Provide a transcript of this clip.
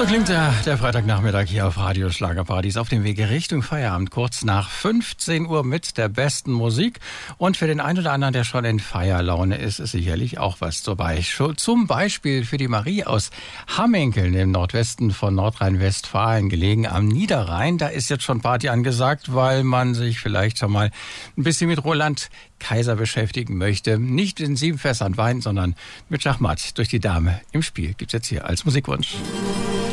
So klingt der Freitagnachmittag hier auf Radio Schlagerparadies auf dem Wege Richtung Feierabend, kurz nach 15 Uhr mit der besten Musik. Und für den einen oder anderen, der schon in Feierlaune ist, ist sicherlich auch was dabei. Zum Beispiel für die Marie aus Hamminkeln im Nordwesten von Nordrhein-Westfalen, gelegen am Niederrhein. Da ist jetzt schon Party angesagt, weil man sich vielleicht schon mal ein bisschen mit Roland Kaiser beschäftigen möchte. Nicht in 7 Fässern Wein, sondern mit Schachmatt durch die Dame im Spiel. Gibt's jetzt hier als Musikwunsch.